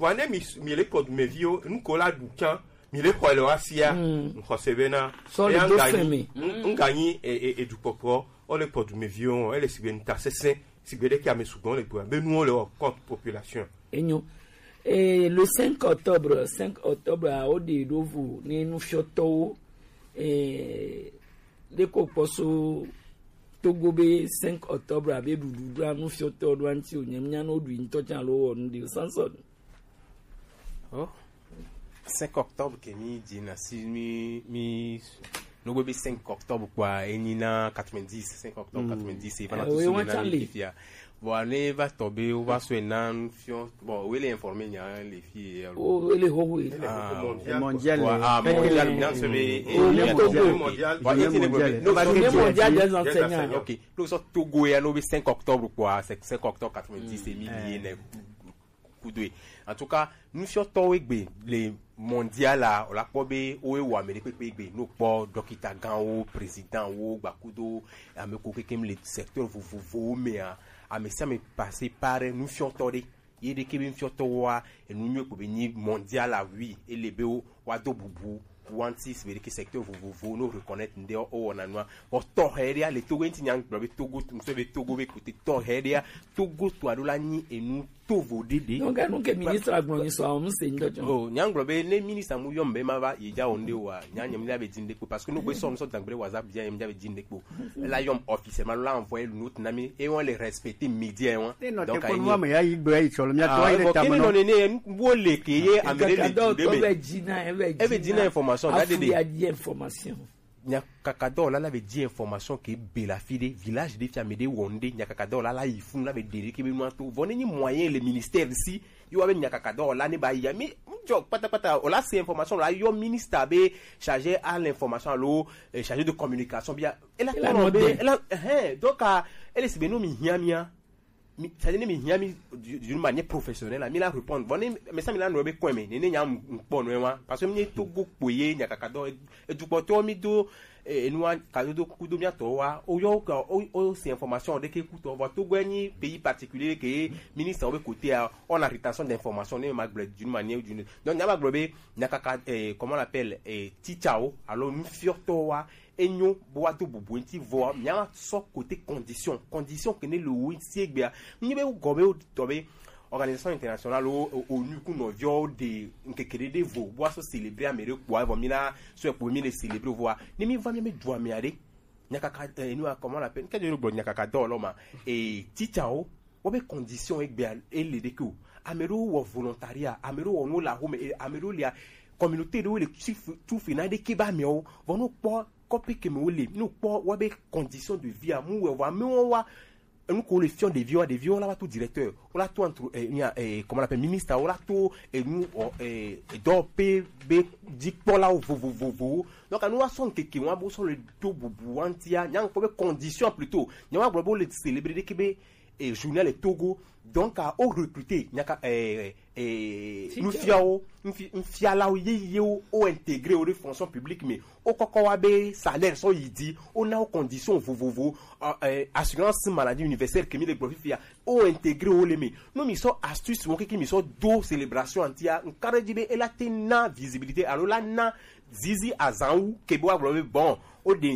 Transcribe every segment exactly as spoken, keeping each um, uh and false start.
wane mi mi le pod me vio nkola dukan mi le ko le wasia nko sevena e ngani ngani e e du popo o le pod me vio ele sibenta sesen sibede ki ame sugon le pour ben nous le compte population enyo et le cinq octobre cinq octobre a odi dovu ni nu fioto et le koposo Togobe cinq octobre abe dudu anu fioto do anti onyamnya no du ntocha lo won de sanson. Oh cinq octobre que mi dina si mi mi no bebe cinq octobre quoi enina quatre-vingt-dix cinq octobre quatre-vingt-dix c'est pendant tout ce moment les filles bon ne va tomber on va se nan fion bon où les informer nya les filles oh les ho mondial ah mondial bien se mondial mondial des enseignants OK nous sommes Togo et no cinq octobre quoi c'est cinq octobre quatre-vingt-dix c'est millier en tout cas nous sommes towegbe les mondial là la kobe o e wa Amérique pepegbe no po dokita gan o président o gbakudo ameko kekem le secteur vovovo mais a mais ça me passé par nous sommes tordé il de kebe fioto wa et nous mieux ko be ni mondial là oui et les beo wa do bubu wanti se que secteur vovovo no reconnaître nde o wona no o to heria le togo ntinyang blobe togo so be togo be côté to heria togo to adola ni et nous tovo dede donc non que ministre agbon so am se ndojo oh nyang blobe ne ministre mu yombe ma ba yeja onde wa nyanya mi la be dinde ko parce que no go so so dangbre whatsapp dia mi be dinde ko la yom officiellement la envoyer le note nami et on les respecter média won donc ay moi ya yi gbe ay cholo mi to ile tamono non ne wo le keye amere le be dina e be dina information da de il y a des informations Nyakakado là avait dit information que Belafide village de Fiamede Wonde Nyakakado là là il faut là avait dit que nous tout venez ni moyen les ministères ici yo avait Nyakakado là ne ba ya mi jok pata pata là c'est information là yo ministre be chargé à l'information lo chargé de communication bien et là elle donc elle est beno mi hiamia mi ça dit mi hiami d'une manière professionnelle mi la répondre venez mais ça mi la no be ko me ne nyam pon no wa parce que mi to go poye Nyakakado et du poto mi do et nous quand do kudo bientôt wa o yo o c'est information de que écoute on va tout gagner pays particulier que ministre au côté on a rétention d'information ne magble d'une manière ou d'une donc nyama globe Nyakaka comment on l'appelle tichao alors nous fiorto wa et nous boato bubuenti voir nyama so côté condition condition que ne le oui sigbia ni be gobe tobe organisation internationale ONU ku no vio de nkekere de vo boa so célébrer Amérique boa vo mina so pour mi les célébrer voir ni mi va mi doit mi ade Nyakaka nous comment l'appelle que de Nyakaka do loma et tichao obe condition egbia et le deku Amero wo volontariat Amero wo no la home Amero lia communauté de le tout final de keba mi o vono po copie que me le nous po obe condition de vie amu wa mi wa nous collection des vieux des vieux là tout directeur on l'a tout entre eh comment on appelle ministre on l'a tout et nous eh do p b dit pour là vous vous vous donc nous avons que qui on sur le tout bubu antia nyang pour condition plutôt nyang pour le célébrer que et journal et Togo donc à au recruter nyaka eh eh nous fiao nous fiala o yeye o intégrer aux fonctions publiques mais au kokowabe salaire so yidi on a aux conditions vous vous vous assurance maladie universelle que mi les profit au intégrer au les nous mi so astuce mo qui mi so do célébration antia nkaredibe et la tena visibilité alors là na zizi azanwu ke bo bon o de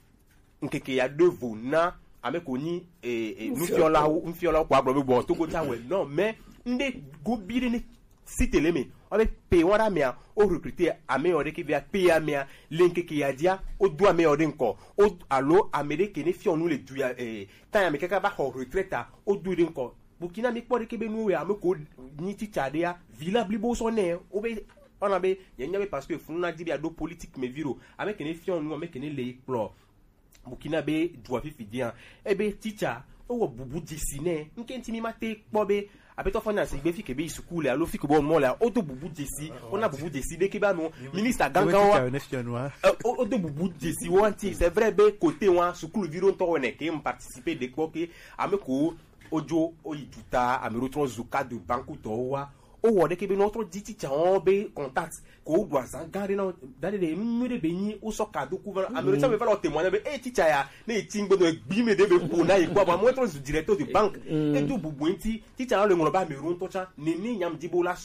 nkeke ya de vous na avec oni et nous fions là nous fions là quoi problème bon tout côté ouais non mais ndé go biri ni cité les mais avec payer wara mais au recruter à meilleur qui vient payer mais link qui a dia au doit meilleur encore au allo américain ne fions nous les du eh tant mais quelqu'un va en retraite au doit encore Burkina mi pour que be nous ya me ko ni ti tchadea villa blibo sonné au on a be yenya parce que funa di bia do politique mais viro avec ne fions nous avec ne les explore Burkina be doit fifidian e be teacher o bubu dessiner nkenti mi mate pobe abeto fana se be fi ke be school alo fi ke bon mo la o do bubu desi on a bubu desi de ke ba no ministre gangan wa o do bubu desi wanti c'est vrai be côté wa school viro to one ke participer de ko ke ameko ojo oyituta amerotron zuka de banku to wa o wode ke be notre diti cha on be contact ko do azan gare na dale de numere be yin o so ka do couvert amerotron be fa lo témoigner be e teacher ya na etingbo do gbi me de be po na ikwa ba mo directeur de banque e do bubu enti teacher na le ngoro ba meron to cha ne ni nyam dibo la